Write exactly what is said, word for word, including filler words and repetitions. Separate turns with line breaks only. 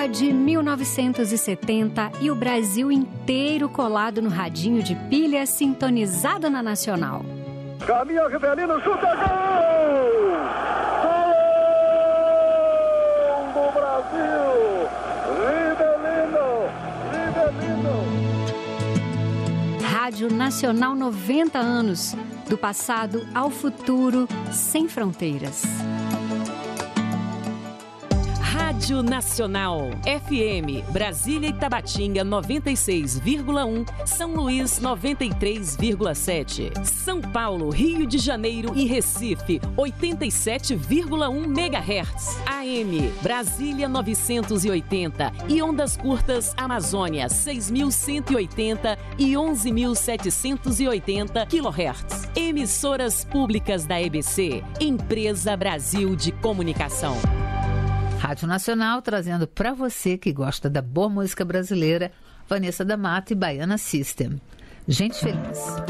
Copa de mil novecentos e setenta e o Brasil inteiro colado no radinho de pilha sintonizado na Nacional.
Caminha Rivelino, chuta, gol! Gol do Brasil! Rivelino! Rivelino!
Rádio Nacional noventa anos, do passado ao futuro, sem fronteiras.
Rádio Nacional, F M, Brasília e Tabatinga noventa e seis vírgula um, São Luís noventa e três vírgula sete, São Paulo, Rio de Janeiro e Recife oitenta e sete vírgula um megahertz, A M, Brasília novecentos e oitenta e ondas curtas Amazônia seis mil cento e oitenta e onze mil setecentos e oitenta quilohertz. Emissoras públicas da E B C, Empresa Brasil de Comunicação.
Rádio Nacional trazendo para você que gosta da boa música brasileira, Vanessa da Mata e Baiana System. Gente feliz.